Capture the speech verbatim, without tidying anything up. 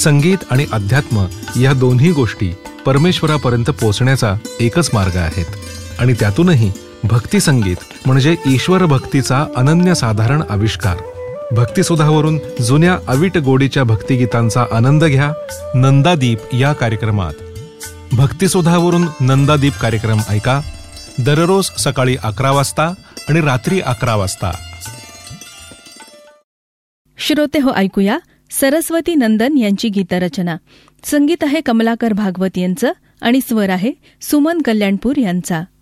संगीत आणि अध्यात्म या दोन्ही गोष्टी परमेश्वरापर्यंत पोहोचण्याचा एकच मार्ग आहेत आणि त्यातूनही भक्ती संगीत म्हणजे ईश्वर भक्तीचा अनन्यसाधारण आविष्कार. भक्तिसुधावरून जुन्या अवीट गोडीच्या भक्तिगीतांचा आनंद घ्या नंदादीप या कार्यक्रमात. भक्तिसुधावरून नंदादीप कार्यक्रम ऐका दररोज सकाळी अकरा वाजता आणि रात्री अकरा वाजता. श्रोते हो, ऐकूया सरस्वती नंदन यांची गीतरचना. संगीत आहे कमलाकर भागवत यांचं आणि स्वर आहे सुमन कल्याणपूर यांचा.